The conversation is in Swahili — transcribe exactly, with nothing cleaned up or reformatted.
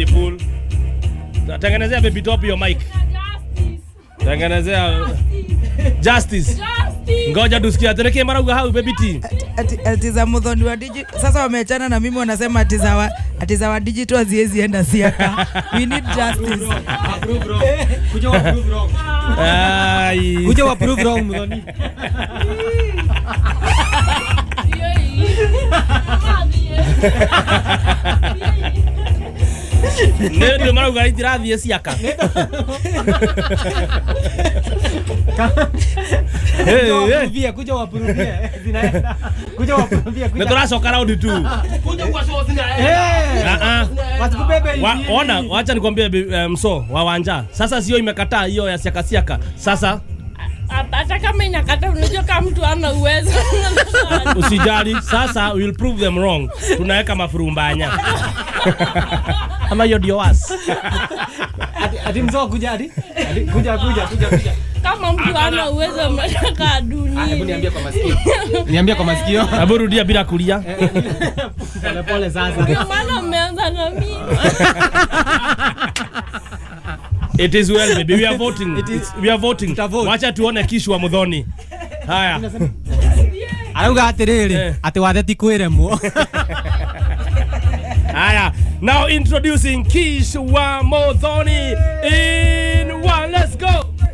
cool. Tengenezea baby top your mic. Tengenezea Justice. Ngoja tusikie atereke marauga hau baby T. Ati ati za Muthoni wa digital. Sasa wameachana na mimi wanasema ati za wa ati za wa digital haziwezi enda siaka. We need justice. Approve wrong. Kuja wa approve wrong. Ai. Kuja wa approve wrong Muthoni. Ndio marauga itirathie siaka. Hey, kuja wa approve. Zinaenda. Kuja wa approve. Nitorasoka round two. Kuja kwa show zinaenda. Ah ah. Wasikubebe hivi. Ona, acha nikwambie mso wa wanja. Sasa sio imekataa hiyo ya siaka siaka. Sasa hata kama inakata unajua kama mtu ana uwezo. Usijali, sasa we'll prove them wrong. Tunaweka mafurumbanya. Ama hiyo ndio was. Ati ati mzo kuja ati. Kuja kuja kuja kuja. Kama mtu ana uwezo mnataka dunia. Hebu niambie kwa masikio. Niambie kwa masikio. Hebu rudia bila kulia. Pole pole sasa. Ndio maana umeanza na mimi. It is well baby, we are voting. It is, we are voting. Wacha tuone kishu wa Muthoni. Haya. Arauga atiriri ati watheti kwiremwo. Haya. Now introducing Kishu wa Muthoni in one. Let's go.